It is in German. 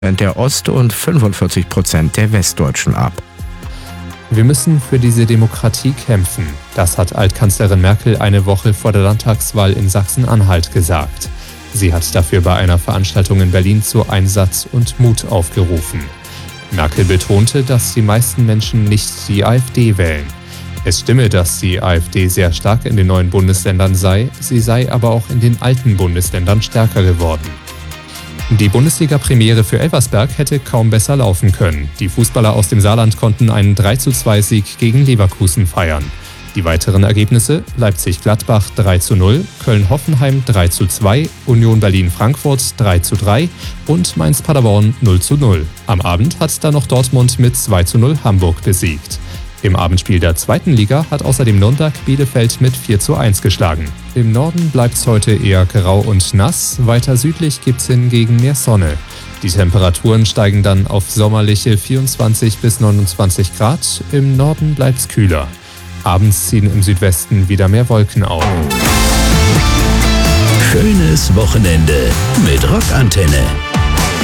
der Ost- und 45% der Westdeutschen ab. Wir müssen für diese Demokratie kämpfen. Das hat Altkanzlerin Merkel eine Woche vor der Landtagswahl in Sachsen-Anhalt gesagt. Sie hat dafür bei einer Veranstaltung in Berlin zu Einsatz und Mut aufgerufen. Merkel betonte, dass die meisten Menschen nicht die AfD wählen. Es stimme, dass die AfD sehr stark in den neuen Bundesländern sei, sie sei aber auch in den alten Bundesländern stärker geworden. Die Bundesliga-Premiere für Elversberg hätte kaum besser laufen können. Die Fußballer aus dem Saarland konnten einen 3:2-Sieg gegen Leverkusen feiern. Die weiteren Ergebnisse: Leipzig-Gladbach 3:0, Köln-Hoffenheim 3:2, Union Berlin-Frankfurt 3:3 und Mainz-Paderborn 0:0. Am Abend hat dann noch Dortmund mit 2:0 Hamburg besiegt. Im Abendspiel der zweiten Liga hat außerdem Nürnberg Bielefeld mit 4:1 geschlagen. Im Norden bleibt es heute eher grau und nass, weiter südlich gibt es hingegen mehr Sonne. Die Temperaturen steigen dann auf sommerliche 24 bis 29 Grad, im Norden bleibt es kühler. Abends ziehen im Südwesten wieder mehr Wolken auf. Schönes Wochenende mit Rockantenne.